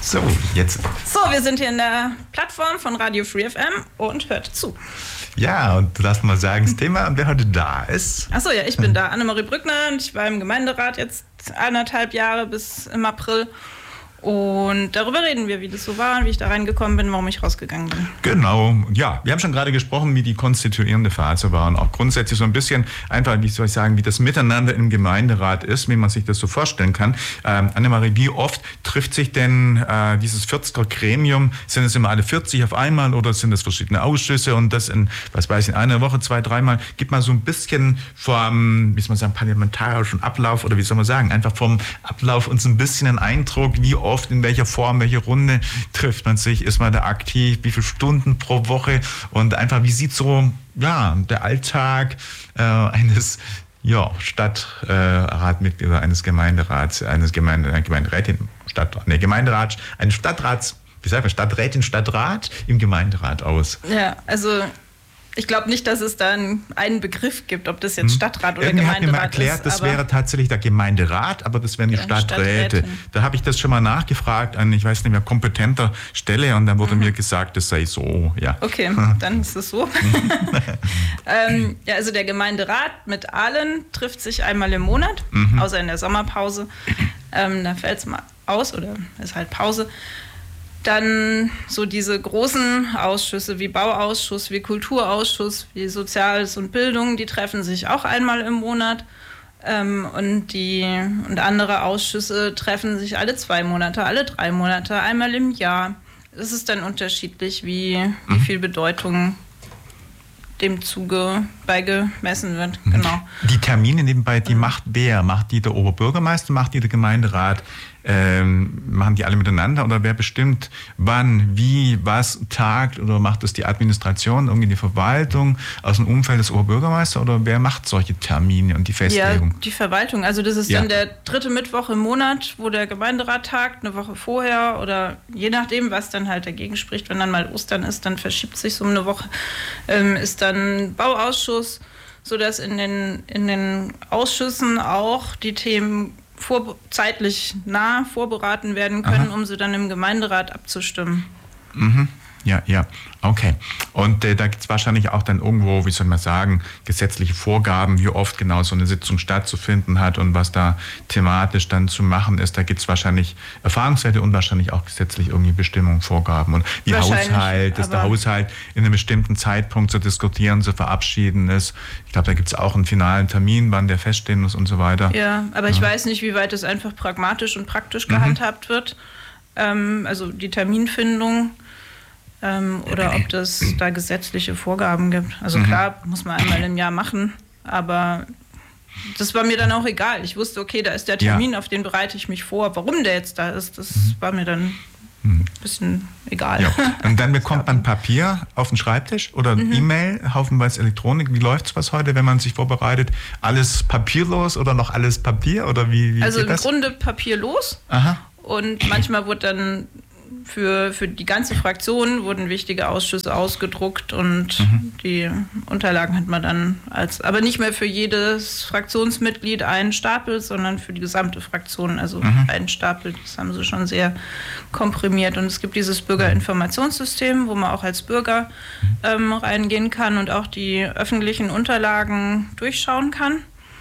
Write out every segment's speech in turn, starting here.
So, jetzt. So, wir sind hier in der Plattform von Radio Free FM und hört zu. Ja, und du darfst mal sagen, das Thema, wer heute da ist. Achso, ja, ich bin da, Annemarie Brückner, und ich war im Gemeinderat jetzt 1,5 Jahre bis im April. Und darüber reden wir, wie das so war, wie ich da reingekommen bin, warum ich rausgegangen bin. Genau, ja, wir haben schon gerade gesprochen, wie die konstituierende Phase war und auch grundsätzlich so ein bisschen einfach, wie soll ich sagen, wie das Miteinander im Gemeinderat ist, wie man sich das so vorstellen kann. Annemarie, wie oft trifft sich denn dieses 40er Gremium? Sind es immer alle 40 auf einmal oder sind es verschiedene Ausschüsse und das in, was weiß ich, in einer Woche 2, 3 Mal? Gibt mal so ein bisschen vom, wie soll man sagen, parlamentarischen Ablauf oder wie soll man sagen, einfach vom Ablauf uns ein bisschen einen Eindruck, wie oft, in welcher Form, welche Runde trifft man sich, ist man da aktiv, wie viele Stunden pro Woche und einfach, wie sieht so der Alltag eines Stadtratmitglieds oder eines Gemeinderats, eines Gemeinderätin, Stadträtin, Stadtrat im Gemeinderat aus? Ja, also ich glaube nicht, dass es da einen Begriff gibt, ob das jetzt Stadtrat oder Gemeinderat ist. Mir mal erklärt, das wäre tatsächlich der Gemeinderat, aber das wären die Stadträte. Da habe ich das schon mal nachgefragt an, ich weiß nicht mehr, kompetenter Stelle und dann wurde mir gesagt, das sei so, ja. Okay, dann ist es so. Also der Gemeinderat mit allen trifft sich einmal im Monat, außer in der Sommerpause. Da fällt es mal aus oder ist halt Pause. Dann so diese großen Ausschüsse wie Bauausschuss, wie Kulturausschuss, wie Soziales und Bildung, die treffen sich auch einmal im Monat. Und andere Ausschüsse treffen sich alle 2 Monate, alle 3 Monate, einmal im Jahr. Es ist dann unterschiedlich, wie viel Bedeutung dem Zuge beigemessen wird. Genau. Die Termine nebenbei, die macht wer? Macht die der Oberbürgermeister, macht die der Gemeinderat? Machen die alle miteinander oder wer bestimmt wann, wie, was tagt oder macht das die Administration, irgendwie die Verwaltung aus dem Umfeld des Oberbürgermeisters oder wer macht solche Termine und die Festlegung? Ja, die Verwaltung. Also das ist dann der 3. Mittwoch im Monat, wo der Gemeinderat tagt, eine Woche vorher oder je nachdem, was dann halt dagegen spricht. Wenn dann mal Ostern ist, dann verschiebt sich so um eine Woche, ist dann Bauausschuss, sodass in den Ausschüssen auch die Themen zeitlich nah vorberaten werden können, um sie dann im Gemeinderat abzustimmen. Ja, okay. Und da gibt es wahrscheinlich auch dann irgendwo, wie soll man sagen, gesetzliche Vorgaben, wie oft genau so eine Sitzung stattzufinden hat und was da thematisch dann zu machen ist. Da gibt es wahrscheinlich Erfahrungswerte und wahrscheinlich auch gesetzlich irgendwie Bestimmungen, Vorgaben. Und wie der Haushalt in einem bestimmten Zeitpunkt zu diskutieren, zu verabschieden ist. Ich glaube, da gibt es auch einen finalen Termin, wann der feststehen muss und so weiter. Ja, aber ich weiß nicht, wie weit es einfach pragmatisch und praktisch gehandhabt wird. Also die Terminfindung. Oder ob das da gesetzliche Vorgaben gibt. Also klar, muss man einmal im Jahr machen, aber das war mir dann auch egal. Ich wusste, okay, da ist der Termin, auf den bereite ich mich vor. Warum der jetzt da ist, das war mir dann ein bisschen egal. Ja. Und dann bekommt man Papier auf den Schreibtisch oder E-Mail, haufenweise Elektronik. Wie läuft was heute, wenn man sich vorbereitet? Alles papierlos oder noch alles Papier? Oder wie also geht das? Im Grunde papierlos. Und manchmal wurde dann für die ganze Fraktion wurden wichtige Ausschüsse ausgedruckt und die Unterlagen hat man dann aber nicht mehr für jedes Fraktionsmitglied einen Stapel, sondern für die gesamte Fraktion, also einen Stapel. Das haben sie schon sehr komprimiert. Und es gibt dieses Bürgerinformationssystem, wo man auch als Bürger reingehen kann und auch die öffentlichen Unterlagen durchschauen kann.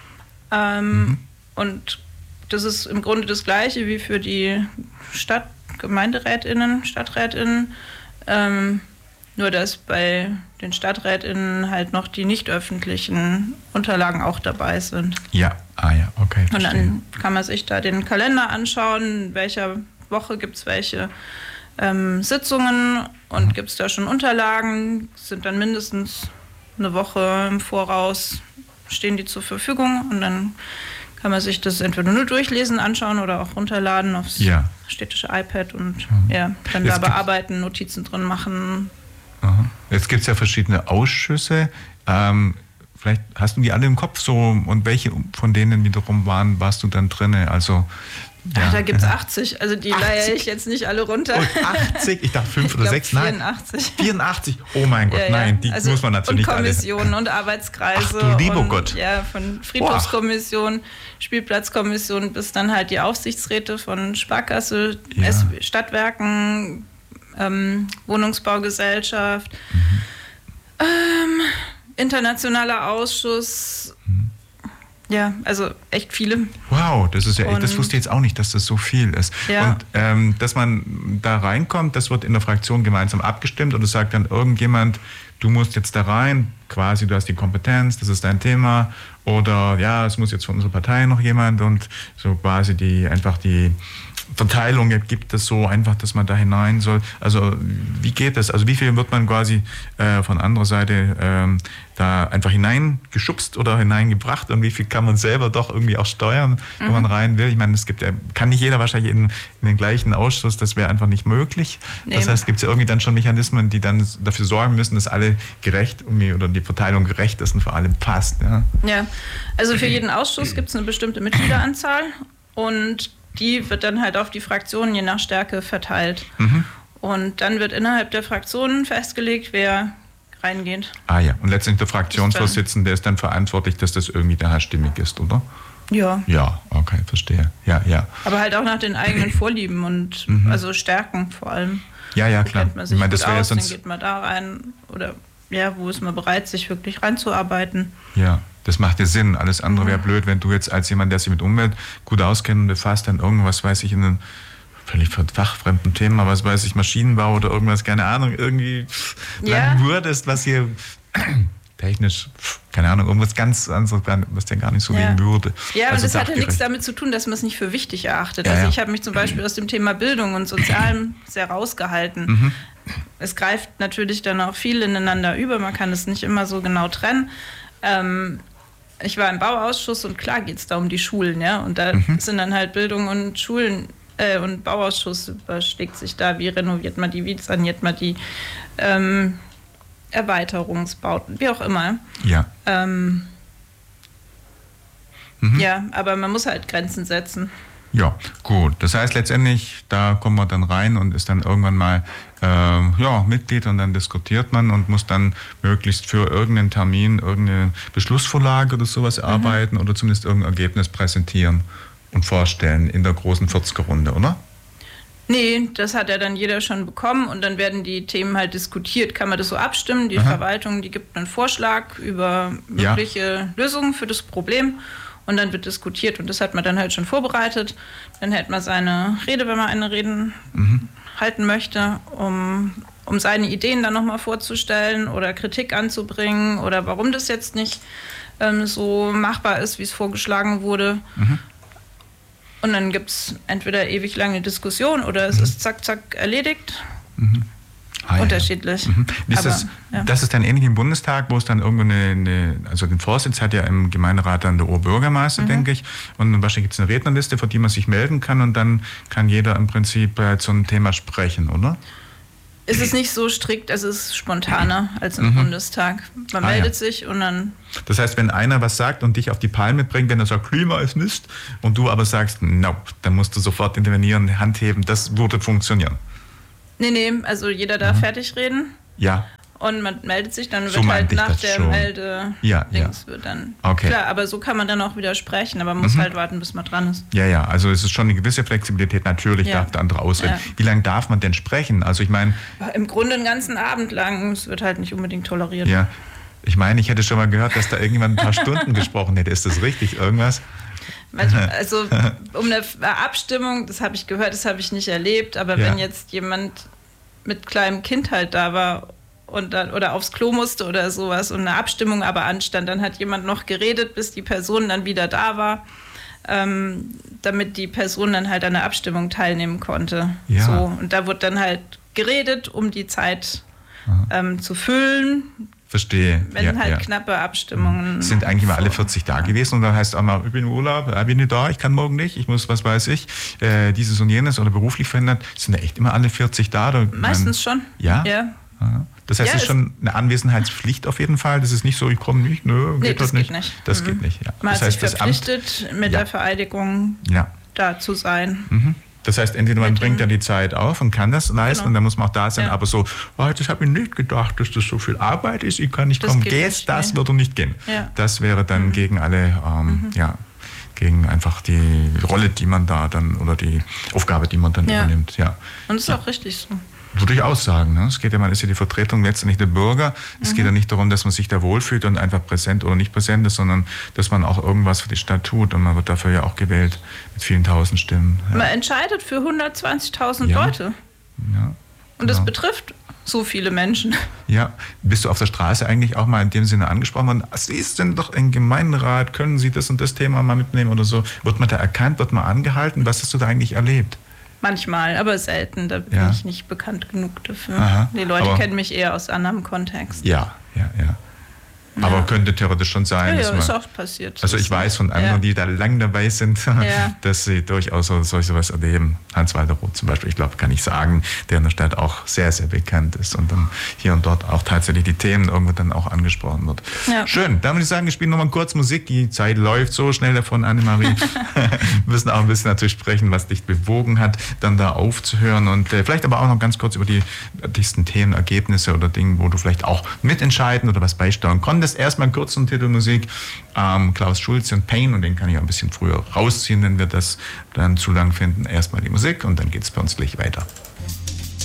Und das ist im Grunde das Gleiche wie für die Gemeinderätinnen, Stadträtinnen, nur dass bei den Stadträtinnen halt noch die nicht öffentlichen Unterlagen auch dabei sind. Ja, okay. Und dann kann man sich da den Kalender anschauen, in welcher Woche gibt es welche Sitzungen und gibt es da schon Unterlagen, sind dann mindestens eine Woche im Voraus, stehen die zur Verfügung und dann kann man sich das entweder nur durchlesen, anschauen oder auch runterladen aufs städtische iPad und dann da bearbeiten, Notizen drin machen. Jetzt gibt es ja verschiedene Ausschüsse. Vielleicht hast du die alle im Kopf so und welche von denen wiederum warst du dann drin? Also Ja, da gibt es 80. Also die leihe ich jetzt nicht alle runter. Und 80? Ich dachte 5 oder 6. 84. 84? Oh mein Gott, nein, die also, muss man natürlich und Kommissionen und Arbeitskreise. Ach, du lieber Gott. Ja, von Friedhofskommission, Spielplatzkommission bis dann halt die Aufsichtsräte von Sparkasse, Stadtwerken, Wohnungsbaugesellschaft, internationaler Ausschuss. Ja, also echt viele. Wow, das ist ja echt, das wusste ich jetzt auch nicht, dass das so viel ist. Ja. Und dass man da reinkommt, das wird in der Fraktion gemeinsam abgestimmt und es sagt dann irgendjemand, du musst jetzt da rein, quasi du hast die Kompetenz, das ist dein Thema oder ja, es muss jetzt von unserer Partei noch jemand und so quasi die Verteilung gibt es so einfach, dass man da hinein soll. Also wie geht das? Also wie viel wird man quasi von anderer Seite da einfach hineingeschubst oder hineingebracht und wie viel kann man selber doch irgendwie auch steuern, wenn man rein will? Ich meine, es gibt kann nicht jeder wahrscheinlich in den gleichen Ausschuss, das wäre einfach nicht möglich. Nee. Das heißt, gibt es ja irgendwie dann schon Mechanismen, die dann dafür sorgen müssen, dass alle gerecht irgendwie oder die Verteilung gerecht ist und vor allem passt. Ja, also für jeden Ausschuss gibt es eine bestimmte Mitgliederanzahl und die wird dann halt auf die Fraktionen je nach Stärke verteilt. Und dann wird innerhalb der Fraktionen festgelegt, wer reingeht. Ah ja, und letztendlich der Fraktionsvorsitzende ist dann verantwortlich, dass das irgendwie daher stimmig ist, oder? Ja. Ja, okay, verstehe. Ja. Aber halt auch nach den eigenen Vorlieben und also Stärken vor allem. Ja, klar. Kennt man sich gut aus, dann geht man da rein oder ja, wo ist man bereit, sich wirklich reinzuarbeiten. Ja. Das macht ja Sinn. Alles andere wäre blöd, wenn du jetzt als jemand, der sich mit Umwelt gut auskennt und befasst, dann irgendwas, weiß ich, in einem völlig fachfremden Thema, was weiß ich, Maschinenbau oder irgendwas, keine Ahnung, irgendwie landen würdest, was hier technisch, keine Ahnung, irgendwas ganz anderes, was dir gar nicht so liegen würde. Ja, aber das hat ja nichts damit zu tun, dass man es nicht für wichtig erachtet. Also ich habe mich zum Beispiel aus dem Thema Bildung und Sozialem sehr rausgehalten. Es greift natürlich dann auch viel ineinander über, man kann es nicht immer so genau trennen. Ich war im Bauausschuss und klar geht es da um die Schulen, ja, und da sind dann halt Bildung und Schulen und Bauausschuss überschlägt sich da, wie renoviert man die, wie saniert man die Erweiterungsbauten, wie auch immer. Ja. Ja, aber man muss halt Grenzen setzen. Ja, gut. Das heißt letztendlich, da kommt man dann rein und ist dann irgendwann mal Mitglied und dann diskutiert man und muss dann möglichst für irgendeinen Termin irgendeine Beschlussvorlage oder sowas erarbeiten oder zumindest irgendein Ergebnis präsentieren und vorstellen in der großen 40er-Runde, oder? Nee, das hat ja dann jeder schon bekommen und dann werden die Themen halt diskutiert. Kann man das so abstimmen? Die Verwaltung, die gibt einen Vorschlag über mögliche Lösungen für das Problem. Und dann wird diskutiert und das hat man dann halt schon vorbereitet. Dann hält man seine Rede, wenn man eine Rede halten möchte, um seine Ideen dann nochmal vorzustellen oder Kritik anzubringen oder warum das jetzt nicht so machbar ist, wie es vorgeschlagen wurde. Und dann gibt es entweder ewig lange Diskussion oder es ist zack, zack erledigt. Unterschiedlich. Das ist dann ähnlich im Bundestag, wo es dann irgendwo also den Vorsitz hat ja im Gemeinderat dann der Oberbürgermeister, denke ich. Und wahrscheinlich gibt es eine Rednerliste, für die man sich melden kann und dann kann jeder im Prinzip zu einem Thema sprechen, oder? Es ist nicht so strikt, es ist spontaner als im Bundestag. Man meldet sich und dann... Das heißt, wenn einer was sagt und dich auf die Palme bringt, wenn er sagt, Klima ist Mist, und du aber sagst, no, dann musst du sofort intervenieren, Hand heben, das würde funktionieren. Nee, also jeder darf fertig reden. Ja. Und man meldet sich, dann wird halt nach der Melde-Dings wird dann. Okay. Klar, aber so kann man dann auch widersprechen, aber man muss halt warten, bis man dran ist. Ja, also es ist schon eine gewisse Flexibilität, natürlich darf der andere ausreden. Ja. Wie lange darf man denn sprechen? Also ich meine... Im Grunde den ganzen Abend lang, es wird halt nicht unbedingt toleriert. Ja, ich meine, ich hätte schon mal gehört, dass da irgendjemand ein paar Stunden gesprochen hätte. Ist das richtig, irgendwas? Also um eine Abstimmung, das habe ich gehört, das habe ich nicht erlebt, aber wenn jetzt jemand mit kleinem Kind halt da war und dann, oder aufs Klo musste oder sowas und eine Abstimmung aber anstand, dann hat jemand noch geredet, bis die Person dann wieder da war, damit die Person dann halt an der Abstimmung teilnehmen konnte. Ja. So, und da wurde dann halt geredet, um die Zeit zu füllen. Verstehe. Wenn knappe Abstimmungen... Sind eigentlich mal alle 40 da gewesen und dann heißt auch mal, ich bin im Urlaub, ich bin nicht da, ich kann morgen nicht, ich muss, was weiß ich, dieses und jenes oder beruflich verändert. Sind da echt immer alle 40 da? Oder, meistens schon. Ja? Das heißt, es ist schon eine Anwesenheitspflicht auf jeden Fall. Das ist nicht so, ich komme nicht, geht das nicht. geht nicht. Das geht nicht, ja. Man das hat heißt, sich verpflichtet mit der Vereidigung. Ja. da zu sein. Das heißt, entweder man bringt ja die Zeit auf und kann das leisten, und dann muss man auch da sein, aber so, das habe ich nicht gedacht, dass das so viel Arbeit ist, ich kann nicht kommen, das würde nicht gehen. Ja. Das wäre dann gegen alle, gegen einfach die Rolle, die man da dann, oder die Aufgabe, die man dann übernimmt. Ja. Und das ist auch richtig so. Würde ich auch sagen. Ne? Es geht ja, man ist ja die Vertretung letztendlich der Bürger. Es geht ja nicht darum, dass man sich da wohlfühlt und einfach präsent oder nicht präsent ist, sondern dass man auch irgendwas für die Stadt tut. Und man wird dafür ja auch gewählt mit vielen tausend Stimmen. Ja. Man entscheidet für 120.000 Leute. Ja. Und das betrifft so viele Menschen. Ja, bist du auf der Straße eigentlich auch mal in dem Sinne angesprochen worden? Sie sind doch im Gemeinderat, können Sie das und das Thema mal mitnehmen oder so? Wird man da erkannt, wird man angehalten? Was hast du da eigentlich erlebt? Manchmal, aber selten. Da bin ich nicht bekannt genug dafür. Die Leute kennen mich eher aus anderem Kontext. Ja. Aber könnte theoretisch schon sein. Ja, ist auch passiert. Also ich weiß von anderen, die da lang dabei sind, dass sie durchaus sowas erleben. Hans-Walter Roth zum Beispiel, ich glaube, kann ich sagen, der in der Stadt auch sehr, sehr bekannt ist und dann hier und dort auch tatsächlich die Themen irgendwo dann auch angesprochen wird. Ja. Schön, dann würde ich sagen, wir spielen nochmal kurz Musik. Die Zeit läuft so schnell davon, Annemarie. Wir müssen auch ein bisschen natürlich sprechen, was dich bewogen hat, dann da aufzuhören und vielleicht aber auch noch ganz kurz über die wichtigsten Themen, Ergebnisse oder Dinge, wo du vielleicht auch mitentscheiden oder was beisteuern konntest. Erstmal einen kurzen Titel Musik, Klaus Schulze und Pain, und den kann ich auch ein bisschen früher rausziehen, wenn wir das dann zu lang finden. Erstmal die Musik und dann geht es bei uns gleich weiter.